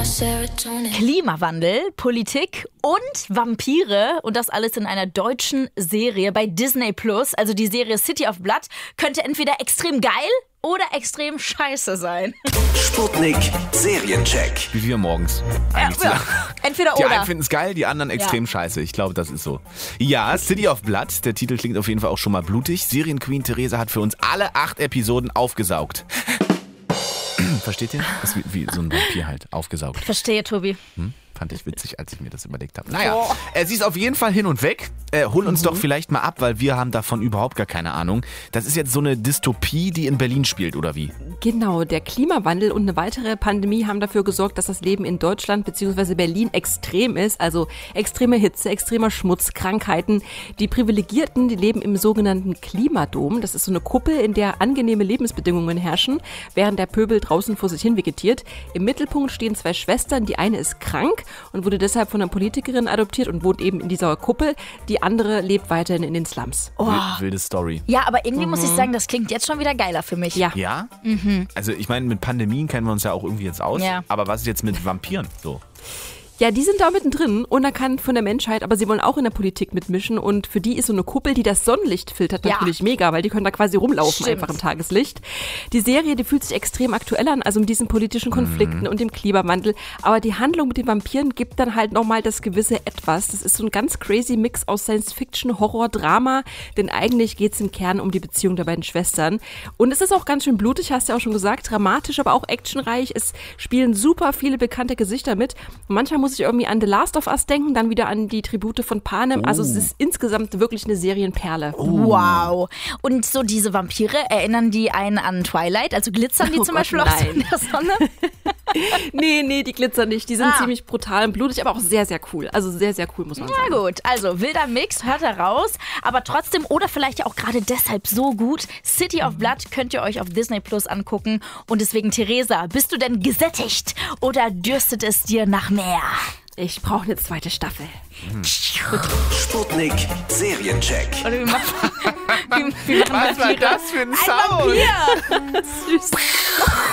Klimawandel, Politik und Vampire und das alles in einer deutschen Serie bei Disney+. Also die Serie City of Blood könnte entweder extrem geil oder extrem scheiße sein. Sputnik Seriencheck. Wie wir morgens. Ja, entweder Die oder. einen finden es geil, die anderen extrem scheiße. Ich glaube, das ist so. Ja, City of Blood, der Titel klingt auf jeden Fall auch schon mal blutig. Serienqueen Theresa hat für uns alle 8 Episoden aufgesaugt. Versteht ihr? Das ist wie so ein Vampir halt, aufgesaugt. Verstehe, Tobi. Fand ich witzig, als ich mir das überlegt habe. Naja, sie ist auf jeden Fall hin und weg. Hol uns doch vielleicht mal ab, weil wir haben davon überhaupt gar keine Ahnung. Das ist jetzt so eine Dystopie, die in Berlin spielt, oder wie? Genau, der Klimawandel und eine weitere Pandemie haben dafür gesorgt, dass das Leben in Deutschland bzw. Berlin extrem ist. Also extreme Hitze, extremer Schmutz, Krankheiten. Die Privilegierten, die leben im sogenannten Klimadom. Das ist so eine Kuppel, in der angenehme Lebensbedingungen herrschen, während der Pöbel draußen vor sich hin vegetiert. Im Mittelpunkt stehen 2 Schwestern. Die eine ist krank und wurde deshalb von einer Politikerin adoptiert und wohnt eben in dieser Kuppel. Die andere lebt weiterhin in den Slums. Wilde Story. Ja, aber irgendwie muss ich sagen, das klingt jetzt schon wieder geiler für mich. Ja. Ja? Also ich meine, mit Pandemien kennen wir uns ja auch irgendwie jetzt aus. Ja. Aber was ist jetzt mit Vampiren so? Ja, die sind da mittendrin, unerkannt von der Menschheit, aber sie wollen auch in der Politik mitmischen und für die ist so eine Kuppel, die das Sonnenlicht filtert, natürlich mega, weil die können da quasi rumlaufen einfach im Tageslicht. Die Serie, die fühlt sich extrem aktuell an, also mit diesen politischen Konflikten und dem Klimawandel, aber die Handlung mit den Vampiren gibt dann halt nochmal das gewisse Etwas. Das ist so ein ganz crazy Mix aus Science-Fiction, Horror, Drama, denn eigentlich geht's im Kern um die Beziehung der beiden Schwestern. Und es ist auch ganz schön blutig, hast du ja auch schon gesagt, dramatisch, aber auch actionreich. Es spielen super viele bekannte Gesichter mit. Manchmal muss ich irgendwie an The Last of Us denken, dann wieder an die Tribute von Panem. Also es ist insgesamt wirklich eine Serienperle. Wow. Und so diese Vampire, erinnern die einen an Twilight? Also glitzern die zum Beispiel auch so in der Sonne? Nee, die glitzern nicht. Die sind ziemlich brutal und blutig, aber auch sehr, sehr cool. Also sehr, sehr cool, muss man sagen. Na gut, also wilder Mix, hört heraus. Aber trotzdem, oder vielleicht ja auch gerade deshalb so gut, City of Blood könnt ihr euch auf Disney Plus angucken. Und deswegen, Theresa, bist du denn gesättigt oder dürstet es dir nach mehr? Ich brauche eine zweite Staffel. Sputnik Seriencheck. Oder wie machen Was war das für ein Sound? Vampir? Süß.